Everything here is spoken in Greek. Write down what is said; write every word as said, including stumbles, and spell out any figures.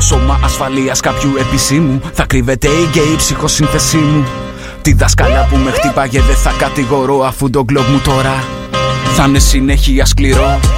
σώμα ασφαλείας κάποιου επισήμου θα κρύβεται η γκέι ψυχοσύνθεσή μου. Τη δασκάλα που με χτυπάγε δεν θα κατηγορώ, αφού το γκλοπ μου τώρα θα είναι συνέχεια σκληρό.